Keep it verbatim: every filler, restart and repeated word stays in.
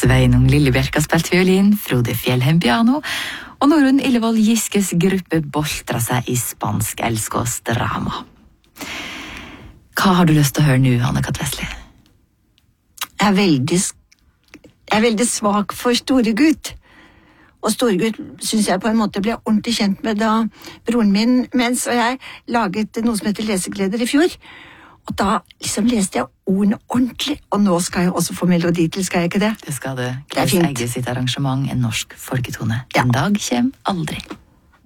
Sveinung Lillebjerk har spilt fiolin, Frode Fjellheim piano, og Norunn Illevold Giskes gruppe boltra seg i spansk elskås drama. Hva har du lyst til å høre nå, Anne-Kat. Vesli? Jeg er veldig, jeg er veldig svak for Storegutt. Og Storegutt synes jeg på en måte ble ordentlig kjent med da broren min, mens og jeg laget noe som heter Lesegleder i fjor. Og da liksom leste jeg ordene ordentlig, og nå skal jeg også få melodi til, skal jeg ikke det? Det skal du. Det er fint. Klaus Egge sitt arrangement, en norsk folketone. Ja. En dag kjem aldri.